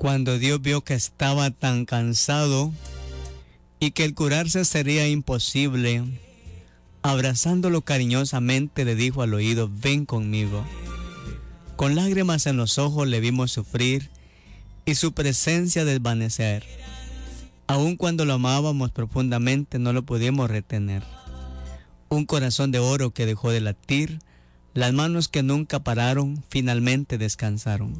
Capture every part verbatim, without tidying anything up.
Cuando Dios vio que estaba tan cansado y que el curarse sería imposible, abrazándolo cariñosamente le dijo al oído: ven conmigo. Con lágrimas en los ojos le vimos sufrir y su presencia desvanecer. Aun cuando lo amábamos profundamente no lo pudimos retener. Un corazón de oro que dejó de latir, las manos que nunca pararon finalmente descansaron.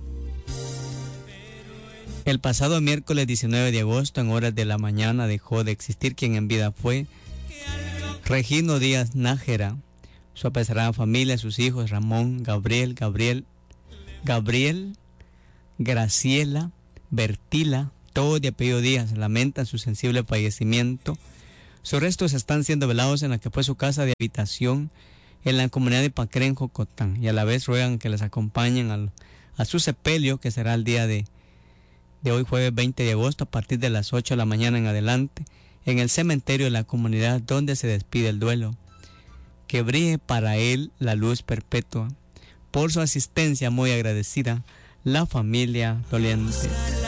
El pasado miércoles diecinueve de agosto, en horas de la mañana, dejó de existir quien en vida fue Regino Díaz Nájera, su apesarada familia, sus hijos Ramón, Gabriel, Gabriel, Gabriel, Graciela, Bertila, todos de apellido Díaz, lamentan su sensible fallecimiento. Sus restos están siendo velados en la que fue su casa de habitación en la comunidad de Pacrén, Jocotán, y a la vez ruegan que les acompañen al, a su sepelio, que será el día de, de hoy, jueves veinte de agosto, a partir de las ocho de la mañana en adelante, en el cementerio de la comunidad donde se despide el duelo. Que brille para él la luz perpetua. Por su asistencia muy agradecida, la familia doliente.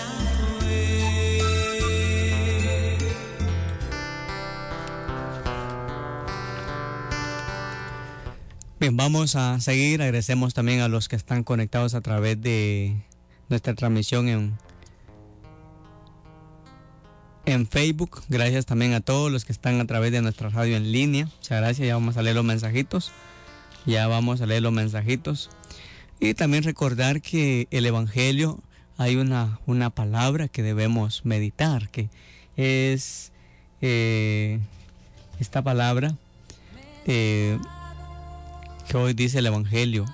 Bien, vamos a seguir. Agradecemos también a los que están conectados a través de nuestra transmisión en, en Facebook. Gracias también a todos los que están a través de nuestra radio en línea. Muchas gracias. Ya vamos a leer los mensajitos. Ya vamos a leer los mensajitos. Y también recordar que el Evangelio, hay una, una palabra que debemos meditar, que es eh, esta palabra eh, que hoy dice el Evangelio.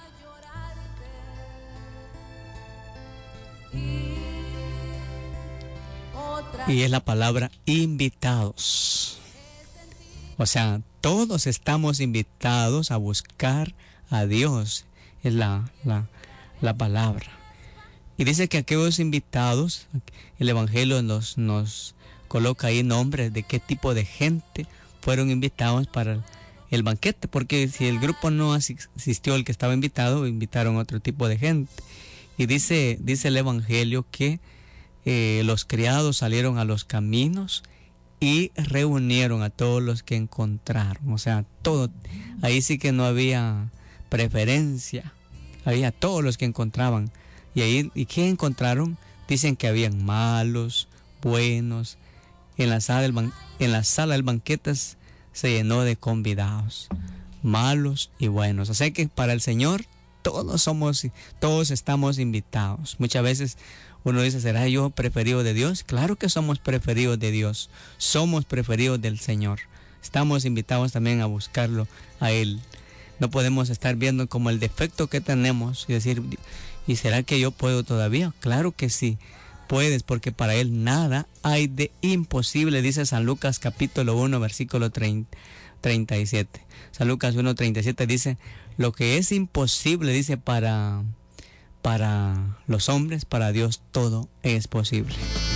Y es la palabra invitados. O sea, todos estamos invitados a buscar a Dios. Es la, la, la palabra. Y dice que aquellos invitados, el Evangelio nos, nos coloca ahí nombres de qué tipo de gente fueron invitados para el, el banquete, porque si el grupo no asistió, el que estaba invitado, invitaron a otro tipo de gente. Y dice, dice el Evangelio que eh, los criados salieron a los caminos y reunieron a todos los que encontraron. O sea, todo, ahí sí que no había preferencia, había todos los que encontraban. Y ahí, ¿y qué encontraron? Dicen que habían malos, buenos. En la sala del, ban, en la sala del banquete se llenó de convidados, malos y buenos. O sea que para el Señor todos somos, todos estamos invitados. Muchas veces uno dice: ¿será yo preferido de Dios? Claro que somos preferidos de Dios. Somos preferidos del Señor. Estamos invitados también a buscarlo a Él. No podemos estar viendo como el defecto que tenemos y decir: ¿y será que yo puedo todavía? Claro que sí, puedes, porque para Él nada hay de imposible, dice San Lucas capítulo uno, versículo treinta y siete. San Lucas uno, treinta y siete dice: lo que es imposible, dice, para, para los hombres, para Dios todo es posible.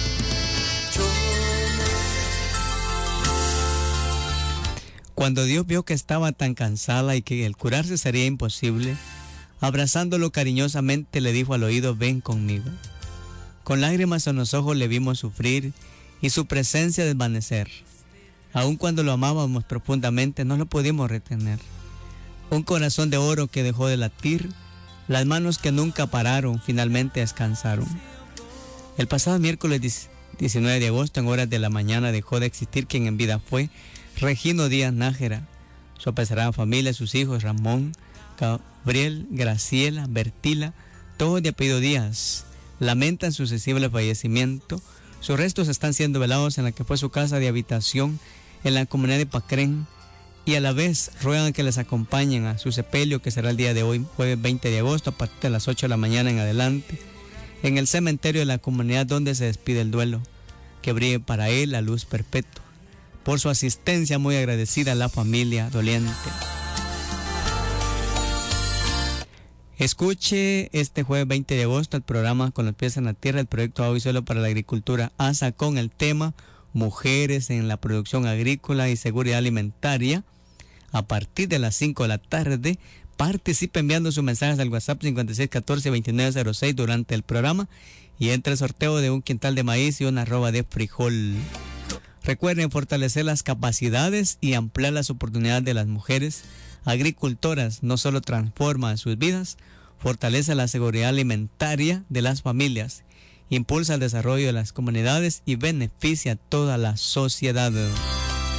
Cuando Dios vio que estaba tan cansada y que el curarse sería imposible, abrazándolo cariñosamente le dijo al oído: ven conmigo. Con lágrimas en los ojos le vimos sufrir y su presencia desvanecer. Aun cuando lo amábamos profundamente no lo pudimos retener. Un corazón de oro que dejó de latir, las manos que nunca pararon finalmente descansaron. El pasado miércoles diecinueve de agosto, en horas de la mañana, dejó de existir quien en vida fue Regino Díaz Nájera, su apesarada familia, sus hijos Ramón, Gabriel, Graciela, Bertila, todos de apellido Díaz, lamentan su sensible fallecimiento. Sus restos están siendo velados en la que fue su casa de habitación en la comunidad de Pacrén, y a la vez ruegan que les acompañen a su sepelio, que será el día de hoy, jueves veinte de agosto, a partir de las ocho de la mañana en adelante, en el cementerio de la comunidad donde se despide el duelo. Que brille para él la luz perpetua. Por su asistencia muy agradecida a la familia doliente. Escuche este jueves veinte de agosto el programa Con los pies en la tierra, el proyecto audiovisual para la agricultura A S A, con el tema Mujeres en la producción agrícola y seguridad alimentaria, a partir de las cinco de la tarde. Participe enviando sus mensajes al WhatsApp cincuenta y seis catorce veintinueve cero seis durante el programa, y entre el sorteo de un quintal de maíz y una arroba de frijol. Recuerden fortalecer las capacidades y ampliar las oportunidades de las mujeres agricultoras. No solo transforma sus vidas, fortalece la seguridad alimentaria de las familias, impulsa el desarrollo de las comunidades y beneficia a toda la sociedad.